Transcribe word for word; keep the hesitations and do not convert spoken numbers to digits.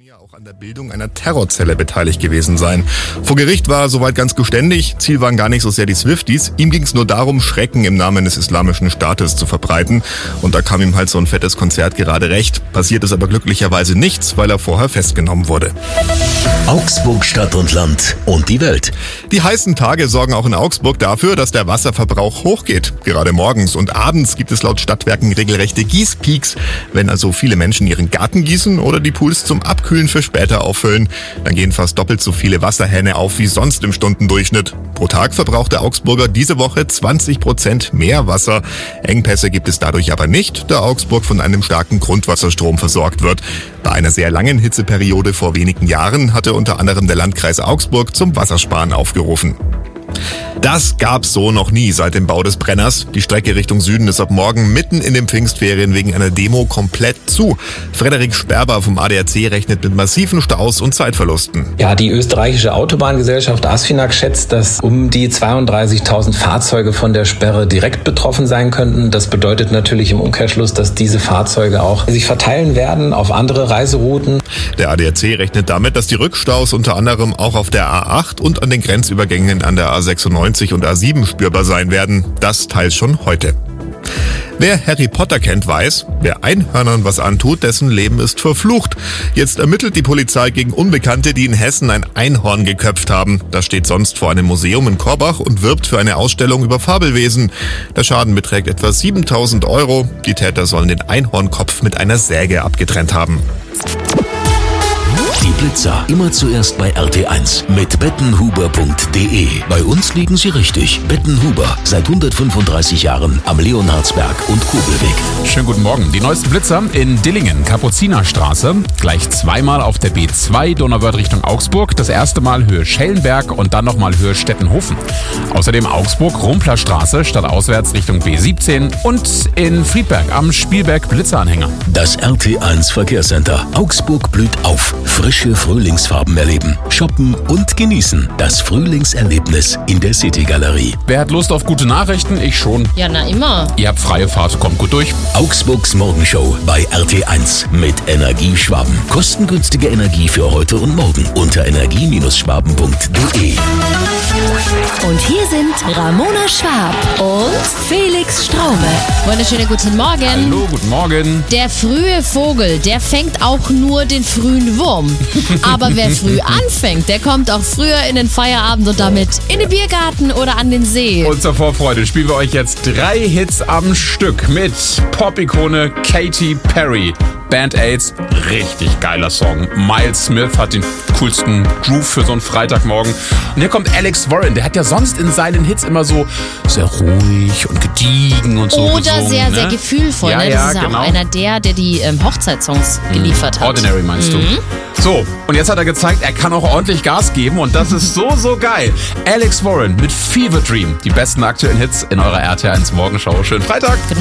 ja auch an der Bildung einer Terrorzelle beteiligt gewesen sein. Vor Gericht war er soweit ganz geständig. Ziel waren gar nicht so sehr die Swifties. Ihm ging es nur darum, Schrecken im Namen des Islamischen Staates zu verbreiten. Und da kam ihm halt so ein fettes Konzert gerade recht. Passiert ist aber glücklicherweise nichts, weil er vorher festgenommen wurde. Augsburg Stadt und Land und die Welt. Die heißen Tage sorgen auch in Augsburg dafür, dass der Wasserverbrauch hochgeht. Gerade morgens und abends gibt es laut Stadtwerken regelrechte Gießpeaks. Wenn also viele Menschen ihren Garten gießen oder die Pools zum Abkühlen für später auffüllen, dann gehen fast doppelt so viele Wasserhähne auf wie sonst im Stundendurchschnitt. Pro Tag verbraucht der Augsburger diese Woche zwanzig Prozent mehr Wasser. Engpässe gibt es dadurch aber nicht, da Augsburg von einem starken Grundwasserstrom versorgt wird. Bei einer sehr langen Hitzeperiode vor wenigen Jahren hatte unter anderem der Landkreis Augsburg zum Wassersparen aufgerufen. Das gab's so noch nie seit dem Bau des Brenners. Die Strecke Richtung Süden ist ab morgen mitten in den Pfingstferien wegen einer Demo komplett zu. Frederik Sperber vom A D A C rechnet mit massiven Staus und Zeitverlusten. Ja, die österreichische Autobahngesellschaft ASFINAG schätzt, dass um die zweiunddreißigtausend Fahrzeuge von der Sperre direkt betroffen sein könnten. Das bedeutet natürlich im Umkehrschluss, dass diese Fahrzeuge auch sich verteilen werden auf andere Reiserouten. Der A D A C rechnet damit, dass die Rückstaus unter anderem auch auf der A acht und an den Grenzübergängen an der A sechsundneunzig und A sieben spürbar sein werden. Das teils schon heute. Wer Harry Potter kennt, weiß, wer Einhörnern was antut, dessen Leben ist verflucht. Jetzt ermittelt die Polizei gegen Unbekannte, die in Hessen ein Einhorn geköpft haben. Das steht sonst vor einem Museum in Korbach und wirbt für eine Ausstellung über Fabelwesen. Der Schaden beträgt etwa siebentausend Euro. Die Täter sollen den Einhornkopf mit einer Säge abgetrennt haben. Die Blitzer immer zuerst bei R T eins mit bettenhuber punkt de. Bei uns liegen Sie richtig. Bettenhuber, seit hundertfünfunddreißig Jahren am Leonhardsberg und Kobelweg. Schönen guten Morgen. Die neuesten Blitzer in Dillingen, Kapuzinerstraße. Gleich zweimal auf der B zwei Donauwörth Richtung Augsburg. Das erste Mal Höhe Schellenberg und dann nochmal Höhe Stettenhofen. Außerdem Augsburg, Rumplerstraße, stadtauswärts Richtung B siebzehn und in Friedberg am Spielberg Blitzeranhänger. Das R T eins Verkehrscenter. Augsburg blüht auf. Frische Frühlingsfarben erleben, shoppen und genießen. Das Frühlingserlebnis in der City-Galerie. Wer hat Lust auf gute Nachrichten? Ich schon. Ja, na immer. Ihr habt freie Fahrt, kommt gut durch. Augsburgs Morgenshow bei R T eins mit Energieschwaben. Kostengünstige Energie für heute und morgen unter energie schwaben punkt de. Und hier sind Ramona Schwab und Felix Straume. Wunderschönen guten Morgen. Hallo, guten Morgen. Der frühe Vogel, der fängt auch nur den frühen Wurm. Aber wer früh anfängt, der kommt auch früher in den Feierabend und damit in den Biergarten oder an den See. Und zur Vorfreude spielen wir euch jetzt drei Hits am Stück mit Pop-Ikone Katy Perry. Band-Aids, richtig geiler Song. Miles Smith hat den coolsten Groove für so einen Freitagmorgen. Und hier kommt Alex Warren, der hat ja sonst in seinen Hits immer so sehr ruhig und gediegen und so Oder gesungen, sehr, ne? sehr gefühlvoll. Ja, ne? Das ja, ist ja genau. auch einer der, der die ähm, Hochzeitssongs mhm. geliefert hat. Ordinary meinst mhm. du? So, und jetzt hat er gezeigt, er kann auch ordentlich Gas geben und das ist so, so geil. Alex Warren mit Fever Dream, die besten aktuellen Hits in eurer R T eins Morgenshow. Schönen Freitag!